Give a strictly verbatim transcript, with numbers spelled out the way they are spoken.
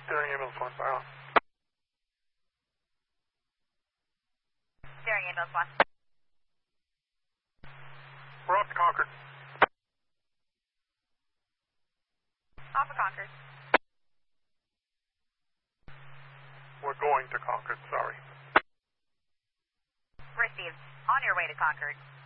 Steering ambulance one, silent. Steering ambulance one. We're off to Concord. Off of Concord. We're going to Concord, sorry. Received. On your way to Concord.